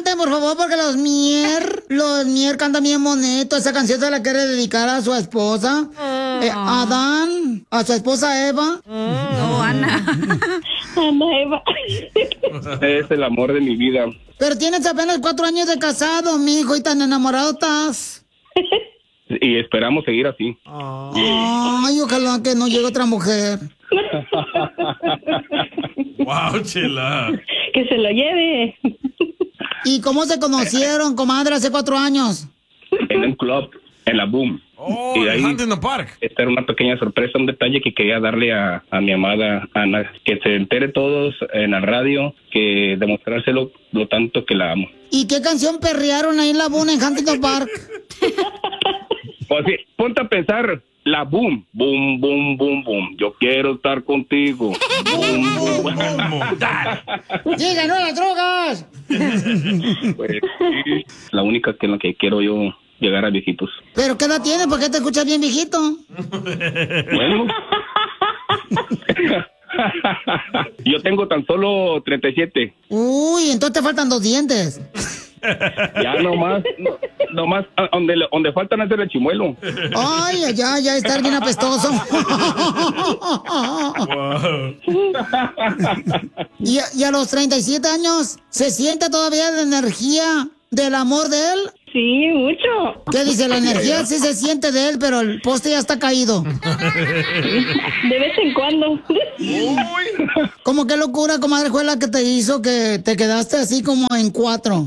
canten, por favor, porque los Mier cantan bien bonito. Esa canción se la quiere dedicar a su esposa, Adán, a su esposa Eva. No, Ana. Ana Eva. Es el amor de mi vida. Pero tienes apenas 4 años de casado, mijo, y tan enamorado estás. Y esperamos seguir así. Ay, ojalá que no llegue otra mujer. Wow, Chela. Que se lo lleve. ¿Y cómo se conocieron, comadre, hace 4 años? En un club, en la Boom. Oh, y de ahí, Huntington Park. esta era una pequeña sorpresa, un detalle que quería darle a mi amada Ana. Que se entere todos en la radio, que demostrárselo lo tanto que la amo. ¿Y qué canción perrearon ahí en la Buna, en Huntington Park? Pues sí, ponte a pensar, la Boom, boom, boom, boom, boom. Yo quiero estar contigo. Boom, boom. ¡Sí, ganó las drogas! Pues, sí, la única que en la que quiero yo llegar a viejitos. ¿Pero qué edad tienes? ¿Por qué te escuchas bien viejito? Bueno. Yo tengo tan solo 37. Uy, entonces te faltan 2 dientes. Ya nomás donde faltan hacer el chimuelo. Ay, ya estar bien apestoso. ¿Y a los 37 años se siente todavía la energía del amor de él? Sí, mucho. ¿Qué dice? La energía sí se siente de él, pero el poste ya está caído. De vez en cuando. ¿Cómo qué locura, comadre, fue la que te hizo que te quedaste así como en 4?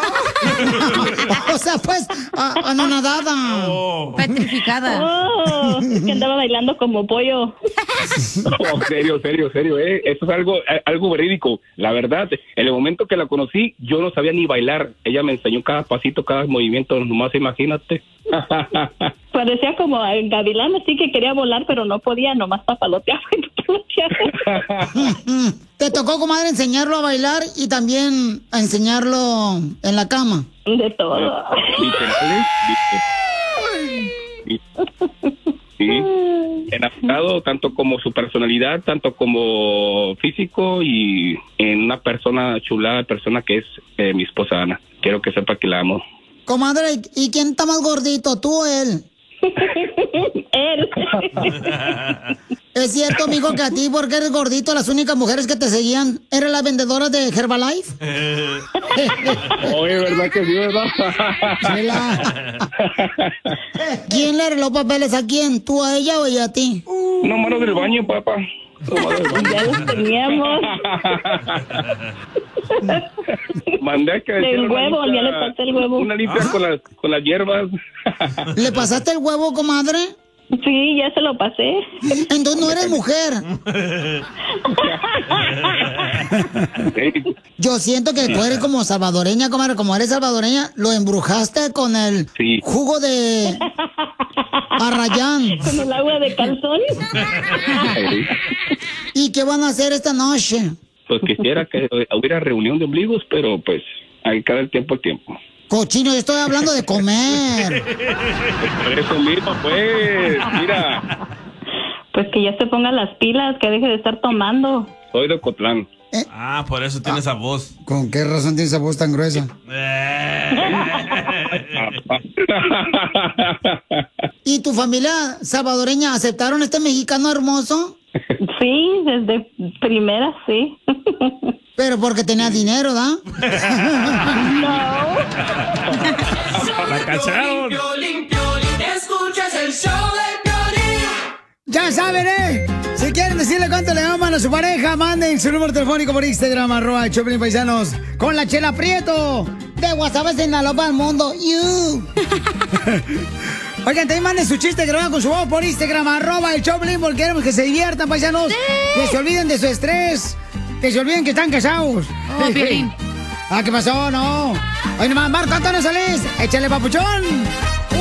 O sea, pues, anonadada. Petrificada. Que andaba bailando como pollo. Oh, serio. Eso es algo verídico. La verdad, en el momento que la conocí, yo no sabía ni bailar. Ella me enseñó cada pasito, cada movimiento. Nomás imagínate. Parecía como el gavilán, así que quería volar, pero no podía. Nomás papaloteaba. ¿Te tocó, comadre, enseñarlo a bailar y también a enseñarlo en la cama? De todo. Sí, enamorado tanto como su personalidad, tanto como físico y en una persona chula, persona que es mi esposa Ana. Quiero que sepa que la amo. Comadre, ¿y quién está más gordito, tú o él? Él. ¿Es cierto, amigo, que a ti, porque eres gordito, las únicas mujeres que te seguían eran las vendedoras de Herbalife? Oye, ¿verdad que sí, verdad? Chela. ¿Quién le arregló papeles a quién? ¿Tú a ella o ella a ti? No, mano del baño, papá. Ya los teníamos. Mandé a que del huevo, limpia, ya le pasé el huevo. Una limpia con las hierbas. ¿Le pasaste el huevo, comadre? Sí, ya se lo pasé. Entonces no eres mujer. Yo siento que tú eres como salvadoreña, comadre. Como eres salvadoreña, lo embrujaste con el jugo de arrayán. Con el agua de calzón. ¿Y qué van a hacer esta noche? Pues quisiera que hubiera reunión de ombligos, pero pues hay cada tiempo al tiempo. Cochino, yo estoy hablando de comer. Por eso mismo, pues, mira. Pues que ya se ponga las pilas, que deje de estar tomando. Soy de Ocotlán. Ah, por eso tiene esa voz. ¿Con qué razón tiene esa voz tan gruesa? ¿Y tu familia salvadoreña aceptaron a este mexicano hermoso? Sí, desde primera, sí. Pero porque tenía dinero, ¿da? No. La cacharon. Escuchas el show de Piolín. Ya saben, si quieren decirle cuánto le aman a su pareja, manden su número telefónico por Instagram, @Choplin Paisanos, con la Chela Prieto, de WhatsApp de Sinaloa al mundo. Oigan, también manden su chiste grabado con su voz por Instagram, @Choplin, porque queremos que se diviertan, paisanos. ¡Sí! Que se olviden de su estrés. Que se olviden que están casados. Oh, Piolín. ¿Qué pasó? No. Oye, nomás, Marco Antonio Solís, échale, papuchón.